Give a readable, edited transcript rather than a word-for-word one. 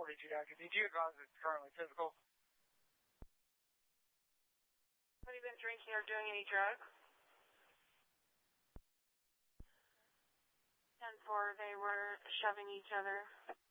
42 active. The geocause is currently physical. Have you been drinking or doing any drugs? 10-4, they were shoving each other.